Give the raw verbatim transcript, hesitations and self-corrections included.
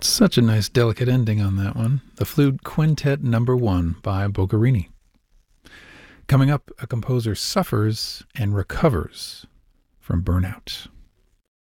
Such a nice, delicate ending on that one. The Flute Quintet Number One by Boccherini. Coming up, a composer suffers and recovers from burnout.